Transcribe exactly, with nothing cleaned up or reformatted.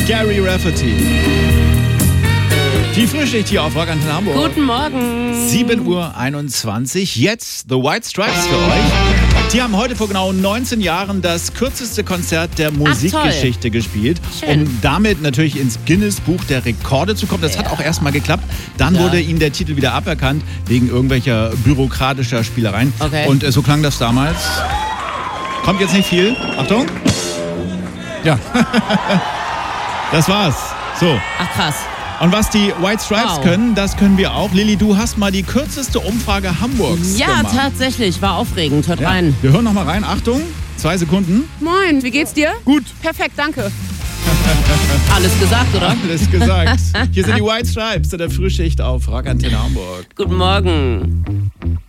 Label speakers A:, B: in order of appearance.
A: Gary Rafferty. Die Frühschicht hier auf Rock Antenne Hamburg.
B: Guten Morgen.
A: sieben Uhr einundzwanzig. Jetzt The White Stripes für euch. Die haben heute vor genau neunzehn Jahren das kürzeste Konzert der Musikgeschichte gespielt,
B: Schön.
A: um damit natürlich ins Guinness-Buch der Rekorde zu kommen. Das
B: Ja.
A: hat auch erstmal geklappt. Dann
B: Ja.
A: wurde ihnen der Titel wieder aberkannt, wegen irgendwelcher bürokratischer Spielereien.
B: Okay.
A: Und äh, so klang das damals. Kommt jetzt nicht viel. Achtung. Ja. Das war's. So.
B: Ach krass.
A: Und was die White Stripes
B: Wow.
A: können, das können wir auch. Lilly, du hast mal die kürzeste Umfrage Hamburgs
B: Ja,
A: gemacht.
B: tatsächlich. War aufregend. Hört
A: Ja.
B: rein.
A: Wir hören noch mal rein. Achtung, zwei Sekunden.
C: Moin, wie geht's dir?
A: Gut.
C: Perfekt, danke.
B: Alles gesagt, oder?
A: Alles gesagt. Hier sind die White Stripes in der Frühschicht auf Rock Antenne Hamburg.
B: Guten Morgen.